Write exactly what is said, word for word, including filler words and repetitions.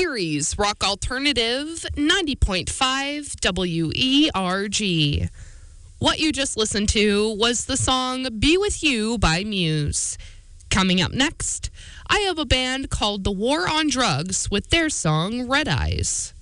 Erie's Rock Alternative, ninety point five W E R G. What you just listened to was the song Be With You by Muse. Coming up next, I have a band called The War on Drugs with their song Red Eyes.